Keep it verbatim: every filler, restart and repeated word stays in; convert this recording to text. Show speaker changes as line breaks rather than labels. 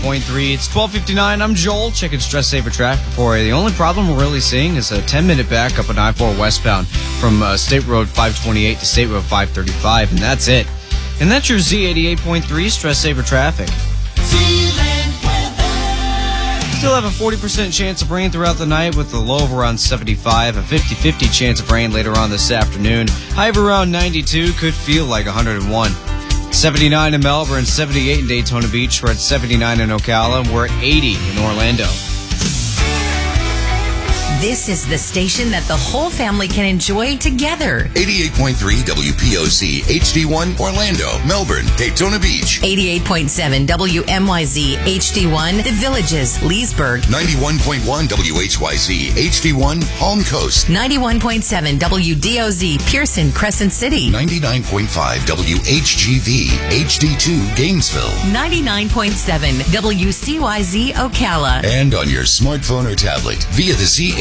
point three. It's twelve fifty-nine. I'm Joel, checking Stress Saver traffic for you. The only problem we're really seeing is a ten-minute backup on I four westbound from uh, State Road five twenty-eight to State Road five thirty-five, and that's it. And that's your Z eighty-eight point three Stress Saver traffic. Still have a forty percent chance of rain throughout the night with a low of around seventy-five, a fifty-fifty chance of rain later on this afternoon. High of around ninety-two, could feel like one hundred one. seventy-nine in Melbourne, seventy-eight in Daytona Beach. We're at seventy-nine in Ocala, and we're at eighty in Orlando.
This is the station that the whole family can enjoy together.
eighty-eight point three W P O C H D one Orlando, Melbourne, Daytona Beach.
eighty-eight point seven W M Y Z H D one The Villages, Leesburg.
ninety-one point one W H Y Z H D one Palm Coast.
ninety-one point seven W D O Z Pearson, Crescent City.
ninety-nine point five W H G V H D two Gainesville.
ninety-nine point seven W C Y Z Ocala.
And on your smartphone or tablet via the Z